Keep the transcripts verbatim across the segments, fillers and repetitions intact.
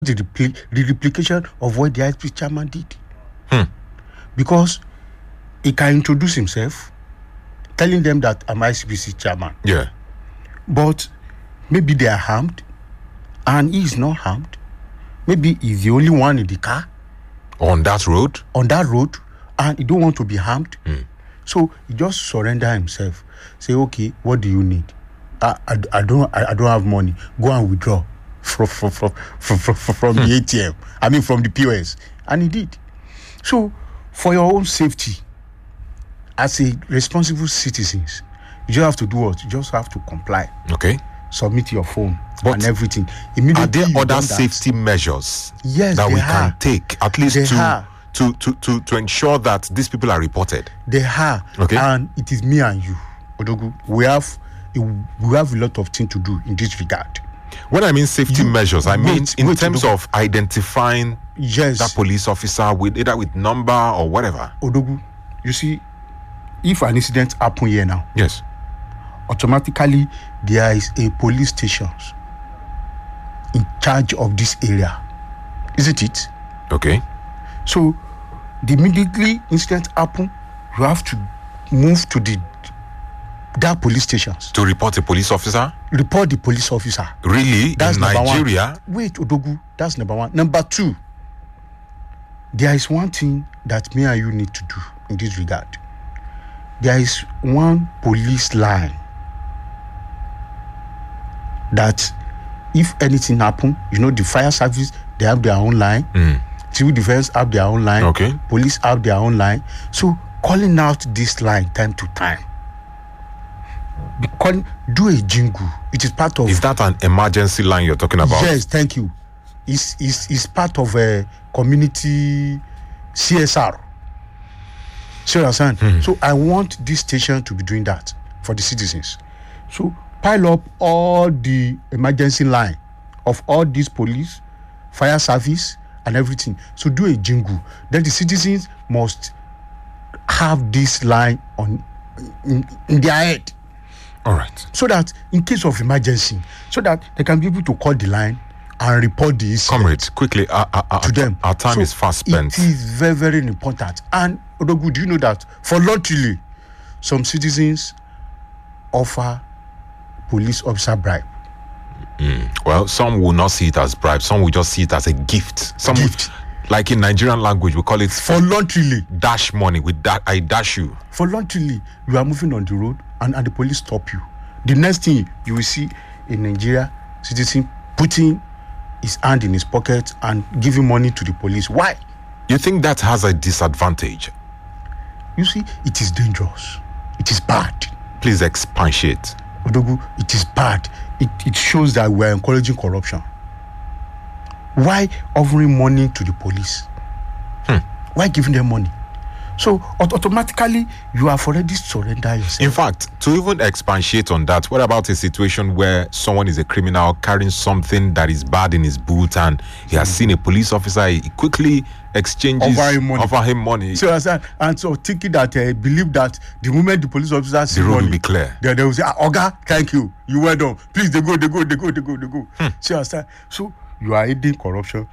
the, repli- the replication of what the I S P chairman did. Hmm. Because he can introduce himself, telling them that I'm I S P C chairman. Yeah. But maybe they are harmed, and he is not harmed. Maybe he's the only one in the car. On that road? On that road, and he don't want to be harmed. Mm. So he just surrender himself. Say, okay, what do you need? I, I, I don't I, I don't have money. Go and withdraw from from from from, from, from the A T M. I mean from the P O S. And he did. So for your own safety, as a responsible citizens, you just have to do what? You just have to comply. Okay. Submit your phone But and everything. Are there you other done that, safety measures Yes, that they we are. can take at least They to, are. to to to to ensure that these people are reported? They are. Okay. And it is me and you, Odogu. We have a, we have a lot of things to do in this regard. When I mean safety You- measures, I mean wait, in wait, terms Odogu. of identifying Yes, that police officer with either with number or whatever. Odogu. You see, if an incident happen here now, Yes. automatically there is a police station in charge of this area, isn't it? Okay. So, the immediately incident happen, you have to move to the that police stations. To report a police officer? Report the police officer. Really? That's in number Nigeria? one. Wait, Odogu, that's number one. Number two, there is one thing that me and you need to do in this regard. There is one police line that if anything happen, you know, the fire service, they have their own line. Mm. Civil defense have their own line. Okay. Police have their own line. So calling out this line time to time. Be calling, do a jingle. It is part of. Is that an emergency line you're talking about? Yes, thank you. It's, it's, it's part of a community C S R. See what I'm saying? Mm. So I want this station to be doing that for the citizens. So pile up all the emergency line of all these police, fire service, and everything. So do a jingle. Then the citizens must have this line on in, in their head. All right. So that in case of emergency, so that they can be able to call the line and report the incident. Comrades, quickly, uh, uh, uh, To them. our time So is fast spent. It is very, very important. And Odogu, do you know that for voluntarily, some citizens offer police officer bribe? Well, some will not see it as bribe. Some will just see it as a gift. Some will- Gift. like in Nigerian language, we call it Voluntarily, dash money. With that, I dash you. voluntarily, you are moving on the road and, and the police stop you. The next thing you will see in Nigeria, citizen putting his hand in his pocket and giving money to the police. Why? You think that has a disadvantage? You see, it is dangerous. It is bad. Please expatiate. Odogu, it is bad. It, it shows that we are encouraging corruption. Why offering money to the police? Hmm. Why giving them money? So aut- automatically you have already surrendered yourself. In fact, to even expatiate on that, what about a situation where someone is a criminal carrying something that is bad in his boot and he has seen a police officer, he quickly exchanges Offer him money. offer him money. So as I- and so thinking that uh, believe that the moment the police officer see The road will money, be clear. They, they will say, ah, Oga, thank you. You well done. Please, they go, they go, they go, they go, they go. Hmm. See, understand? So you are aiding corruption.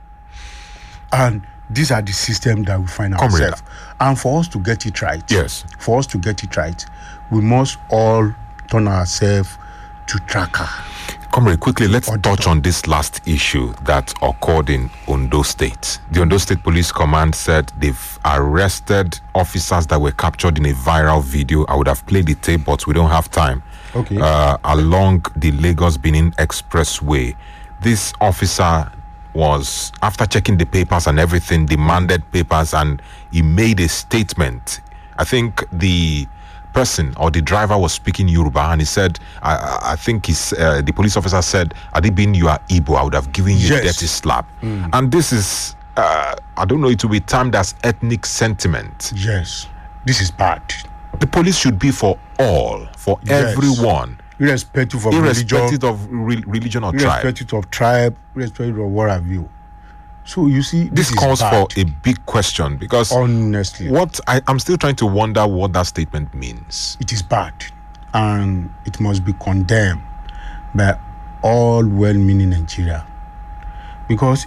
And these are the system that we find Comrade. ourselves. And for us to get it right, Yes. for us to get it right, we must all turn ourselves to tracker. Comrade, quickly, let's Auditor. touch on this last issue that occurred in Ondo State. The Ondo State Police Command said they've arrested officers that were captured in a viral video. I would have played the tape, but we don't have time. Okay. Uh, along the Lagos-Benin Expressway. This officer was, after checking the papers and everything, demanded papers, and he made a statement. I think the person or the driver was speaking Yoruba, and he said, I, I- I think he's, uh, the police officer said, had it been you are Igbo, I would have given you Yes. a dirty slap. And this is, uh, I don't know, it will be termed as ethnic sentiment. Yes, this is bad. The police should be for all, for Yes. everyone, Irrespective of religion, irrespective of re- religion or tribe. irrespective of tribe, irrespective of what have you. So you see, This this, calls is for bad, a big question, because honestly. what I, I'm still trying to wonder what that statement means. It is bad, and it must be condemned by all well-meaning Nigeria. because